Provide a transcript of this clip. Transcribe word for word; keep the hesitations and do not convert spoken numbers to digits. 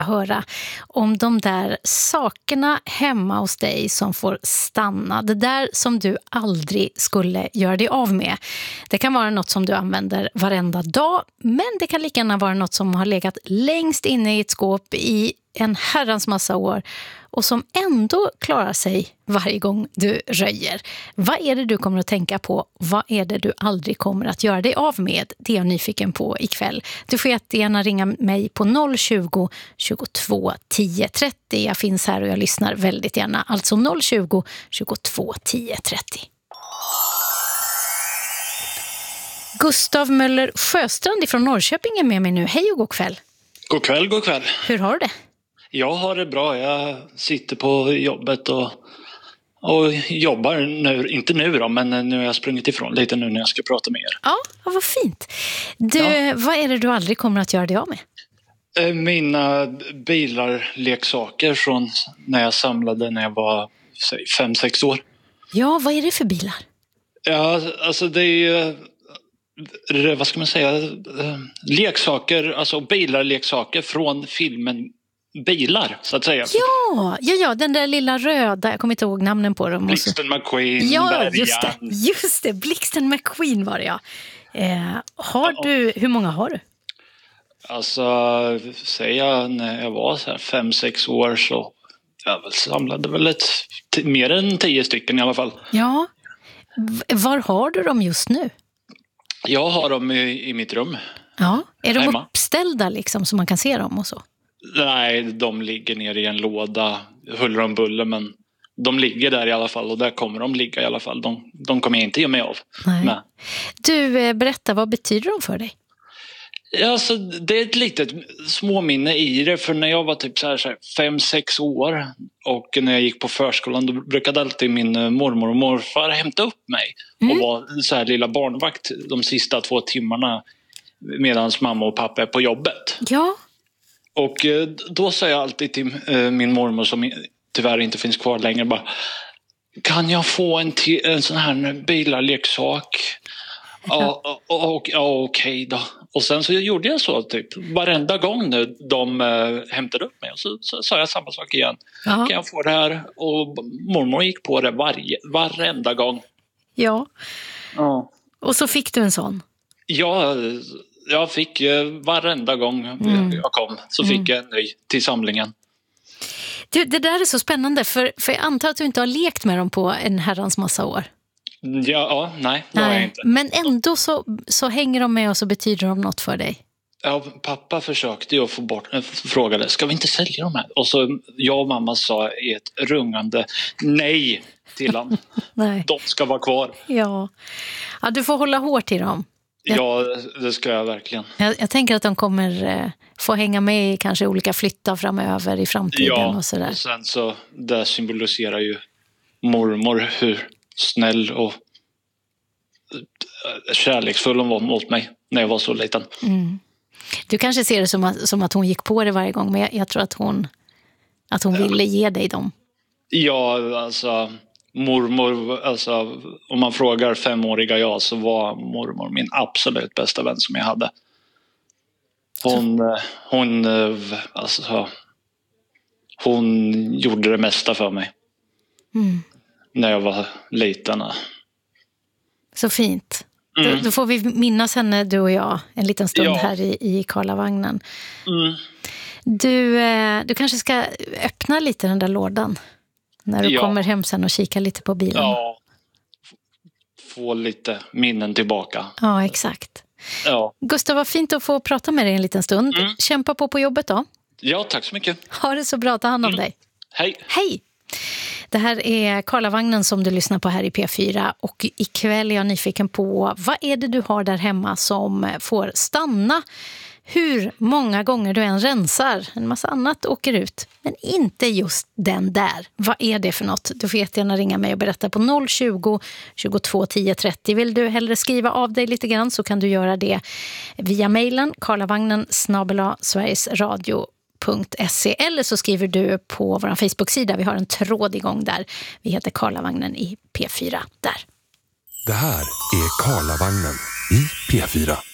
höra om de där sakerna hemma hos dig som får stanna. Det där som du aldrig skulle göra dig av med. Det kan vara något som du använder varenda dag, men det kan lika gärna vara något som har legat längst inne i ett skåp i en herrans massa år och som ändå klarar sig varje gång du röjer. Vad är det du kommer att tänka på? Vad är det du aldrig kommer att göra dig av med? Det är jag nyfiken på ikväll. Du får jättegärna ringa mig på noll tjugo, tjugotvå, tio, trettio. Jag finns här och jag lyssnar väldigt gärna. Alltså noll tjugo, tjugotvå, tio, trettio. Gustav Möller Sjöstrand från Norrköping är med mig nu. Hej och god kväll. God kväll, god kväll. Hur har du det? Jag har det bra. Jag sitter på jobbet och, och jobbar nu. Inte nu då, men nu har jag sprungit ifrån lite nu när jag ska prata med er. Ja, vad fint. Du, ja. Vad är det du aldrig kommer att göra dig av med? Mina bilar, leksaker från när jag samlade när jag var säg, fem, sex år. Ja, vad är det för bilar? Ja, alltså det är ju, vad ska man säga, leksaker, alltså bilar, leksaker från filmen Bilar, så att säga. Ja, ja, ja, den där lilla röda, jag kommer inte ihåg namnen på dem. Blixten McQueen, ja, Bergan. just det, just det, Blixten McQueen var det, ja. Eh, har ja. du, hur många har du? Alltså, säger jag när jag var så här fem, sex år så jag väl samlade väl ett, t- mer än tio stycken i alla fall. Ja, var har du dem just nu? Jag har dem i, i mitt rum. Ja, är de hemma. Uppställda liksom så man kan se dem och så? Nej, de ligger nere i en låda, huller om buller, men de ligger där i alla fall och där kommer de ligga i alla fall. De, de kommer jag inte ge mig av. Nej. Men. Du, berätta, vad betyder de för dig? Ja, alltså, det är ett litet småminne i det, för när jag var typ så här, så här fem, sex år och när jag gick på förskolan då brukade alltid min mormor och morfar hämta upp mig mm. och var så här lilla barnvakt de sista två timmarna medan mamma och pappa är på jobbet. Ja. Och då sa jag alltid till min mormor som tyvärr inte finns kvar längre bara, kan jag få en, t- en sån här bilarleksak? Ja, och, och, ja, okej då. Och sen så gjorde jag så typ varenda gång nu de äh, hämtade upp mig och så, så sa jag samma sak igen. Aha. Kan jag få det här? Och mormor gick på det varje, varenda gång. Ja. ja. Och så fick du en sån? Ja, jag fick varenda gång mm. jag kom så fick mm. jag en ny till samlingen. Du, det där är så spännande för, för jag antar att du inte har lekt med dem på en herrans massa år. Ja, ja nej, det nej. har jag inte. Men ändå så, så hänger de med och så betyder de något för dig. Ja, pappa försökte ju få bort, äh, frågade, ska vi inte sälja dem här? Och så jag och mamma sa i ett rungande nej till dem. nej. De ska vara kvar. Ja. ja, du får hålla hårt i dem. Jag, ja, det ska jag verkligen. Jag, jag tänker att de kommer eh, få hänga med i kanske olika flyttar framöver i framtiden. Ja, och sådär. Och sen så det symboliserar ju mormor hur snäll och kärleksfull hon var mot mig när jag var så liten. Mm. Du kanske ser det som att, som att hon gick på det varje gång, men jag, jag tror att hon, att hon ville ge dig dem. Ja, alltså mormor, alltså om man frågar femåriga jag så var mormor min absolut bästa vän som jag hade. Hon, hon, alltså, hon gjorde det mesta för mig. Mm. När jag var liten. Så fint. Mm. Då, då får vi minnas henne, du och jag, en liten stund ja. här i, i Karlavagnen. Mm. Du, du kanske ska öppna lite den där lådan när du ja. kommer hem sen och kika lite på bilen. Ja, få lite minnen tillbaka. Ja, exakt. Ja. Gustav, vad fint att få prata med dig en liten stund. Mm. Kämpa på på jobbet då. Ja, tack så mycket. Ha det så bra, ta hand om mm. dig. Hej. Hej. Det här är Karlavagnen som du lyssnar på här i P fyra och ikväll är jag nyfiken på vad är det du har där hemma som får stanna? Hur många gånger du än rensar, en massa annat åker ut, men inte just den där. Vad är det för något? Du får jättegärna ringa mig och berätta på noll tjugo, tjugotvå, tio, trettio. Vill du hellre skriva av dig lite grann så kan du göra det via mejlen karlavagnen snabel-a sverigesradio punkt se eller så skriver du på vår Facebook-sida. Vi har en tråd igång där. Vi heter Karlavagnen i P fyra där. Det här är Karlavagnen i P fyra.